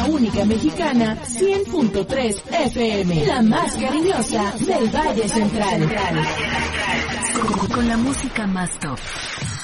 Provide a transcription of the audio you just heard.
única mexicana, 100.3 FM, la más cariñosa del Valle Central. Con la música más top.